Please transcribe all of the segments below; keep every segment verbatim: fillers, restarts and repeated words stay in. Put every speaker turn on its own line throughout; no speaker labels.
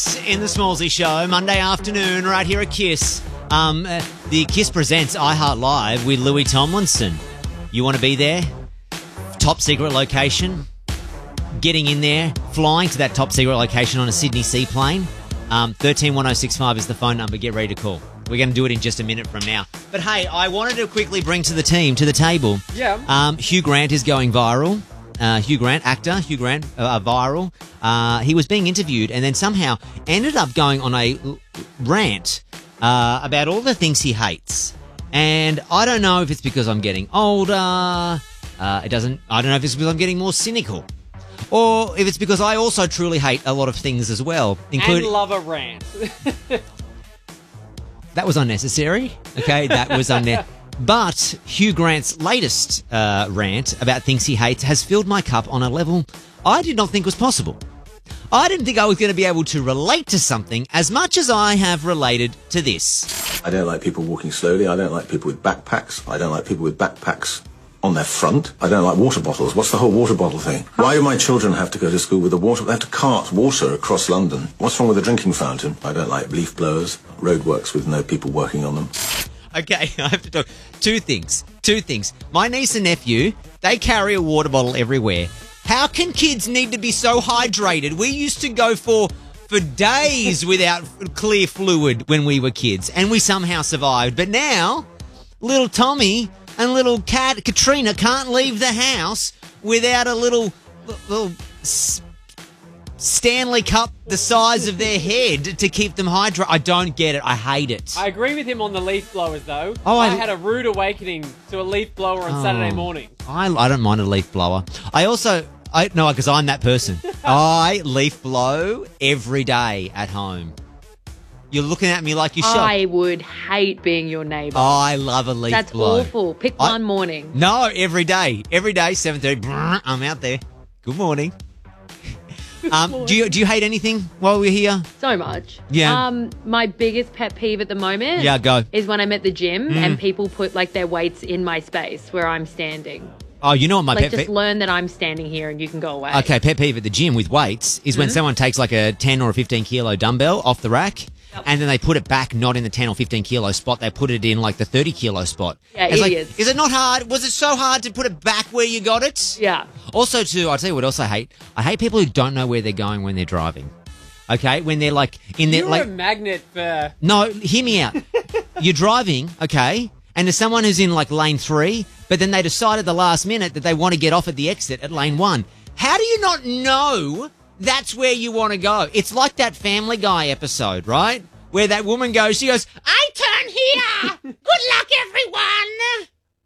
In the Smallsy Show, Monday afternoon, right here at Kiss. Um, uh, the Kiss presents iHeart Live with Louis Tomlinson. You want to be there? Top secret location. Getting in there, flying to that top secret location on a Sydney seaplane. Um, thirteen one oh six five is the phone number. Get ready to call. We're going to do it in just a minute from now. But hey, I wanted to quickly bring to the team, to the table.
Yeah.
Um, Hugh Grant is going viral. Uh, Hugh Grant, actor, Hugh Grant, uh, viral. Uh, he was being interviewed and then somehow ended up going on a rant uh, about all the things he hates. And I don't know if it's because I'm getting older. Uh, it doesn't. I don't know if it's because I'm getting more cynical, or if it's because I also truly hate a lot of things as well, including
and love a rant.
That was unnecessary. Okay, that was unnecessary. But Hugh Grant's latest uh, rant about things he hates has filled my cup on a level I did not think was possible. I didn't think I was going to be able to relate to something as much as I have related to this.
I don't like people walking slowly. I don't like people with backpacks. I don't like people with backpacks on their front. I don't like water bottles. What's the whole water bottle thing? Why do my children have to go to school with a water? They have to cart water across London. What's wrong with a drinking fountain? I don't like leaf blowers, roadworks with no people working on them.
Okay, I have to talk. Two things. Two things. My niece and nephew, they carry a water bottle everywhere. How can kids need to be so hydrated? We used to go for for days without clear fluid when we were kids, and we somehow survived. But now, little Tommy and little Kat, Katrina can't leave the house without a little little Stanley Cup the size of their head to keep them hydrated. I don't get it. I hate it.
I agree with him on the leaf blowers, though.
Oh, I,
I had a rude awakening to a leaf blower on
oh,
Saturday morning.
I, I don't mind a leaf blower. I also... I No, because I'm that person. I leaf blow every day at home. You're looking at me like you're shocked.
I would hate being your neighbour.
Oh, I love a leaf
That's
blow.
That's awful. Pick
I,
one morning.
No, every day. Every day, seven thirty. I'm out there. Good morning. Um, do you do you hate anything while we're here?
So much.
Yeah.
Um, my biggest pet peeve at the moment
yeah, go.
is when I'm at the gym
Mm.
and people put like their weights in my space where I'm standing.
Oh, you know what my
like
pet
just
peeve...
learn that I'm standing here and you can go away.
Okay, pet peeve at the gym with weights is when
Mm-hmm.
someone takes like a ten or a fifteen kilo dumbbell off the rack. Yep. And then they put it back, not in the ten or fifteen kilo spot. They put it in like the thirty kilo spot.
Yeah,
it's
idiots.
Like, is it not hard? Was it so hard to put it back where you got it?
Yeah.
Also, too, I'll tell you what else I hate. I hate people who don't know where they're going when they're driving. Okay, when they're like in their
You're
like
a magnet for.
No, hear me out. You're driving, okay, and there's someone who's in like lane three, but then they decide at the last minute that they want to get off at the exit at lane one. How do you not know that's where you want to go? It's like that Family Guy episode, right? Where that woman goes, she goes, I turn here. Good luck, everyone.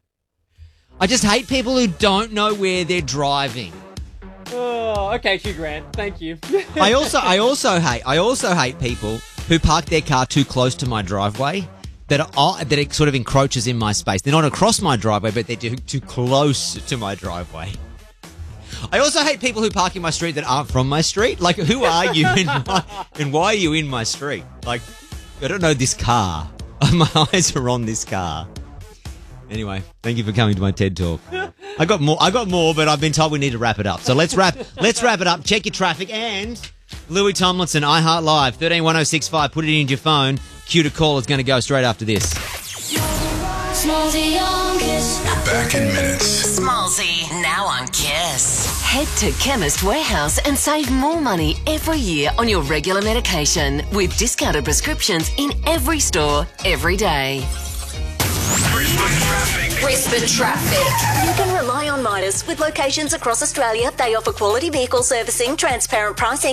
I just hate people who don't know where they're driving.
Oh, okay, Hugh Grant. Thank you.
I also, I also hate, I also hate people who park their car too close to my driveway. That are, that it sort of encroaches in my space. They're not across my driveway, but they're too, too close to my driveway. I also hate people who park in my street that aren't from my street. Like, who are you and why, and why are you in my street? Like, I don't know this car. My eyes are on this car. Anyway, thank you for coming to my TED Talk. I got more. I got more, but I've been told we need to wrap it up. So let's wrap. Let's wrap it up. Check your traffic and Louis Tomlinson, iHeart Live, thirteen one oh six five. Put it in your phone. Cue to call is going to go straight after this.
Smallsy on Kiss.
We're back in minutes.
Smallsy, now on Kiss. Head to Chemist Warehouse and save more money every year on your regular medication with discounted prescriptions in every store, every day.
Brisbane traffic.
Brisbane traffic. You can rely on Midas with locations across Australia. They offer quality vehicle servicing, transparent pricing,